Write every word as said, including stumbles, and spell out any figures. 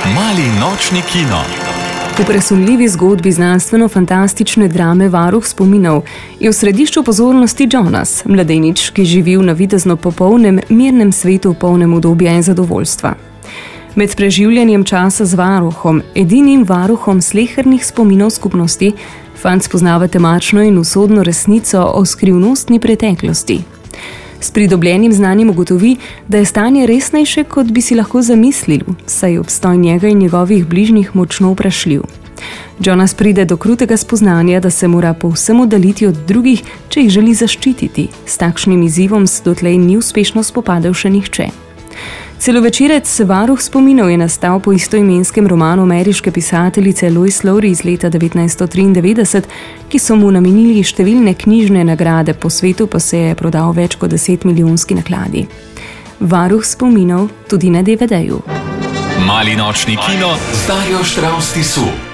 Mali nočni kino. V presunljivi zgodbi znanstveno-fantastične drame Varuh spominov je v središču pozornosti Jonas, mladenič, ki živi v navidezno popolnem, mirnem svetu polnem udobja in zadovoljstva. Med preživljanjem časa z varuhom, edinim varuhom slehernih spominov skupnosti, fant spoznava temačno in usodno resnico o skrivnostni preteklosti. S pridobljenim znanjem ugotovi, da je stanje resnejše, kot bi si lahko zamislil, saj je obstoj njega in njegovih bližnjih močno vprašljiv. Jonas pride do krutega spoznanja, da se mora povsem oddaljiti od drugih, če jih želi zaščititi. S takšnim izzivom se dotlej ni uspešno spopadel še nihče. Celovečerec Varuh spominov je nastal po istoimenskem romanu ameriške pisateljice Lois Lowry iz leta devetnajststo triindevetdeset, ki so mu namenili številne knjižne nagrade, po svetu pa se je prodal več kot deset milijonski nakladi. Varuh spominov tudi na de ve deju. Mali nočni kino z Darjo Štravs Tisu.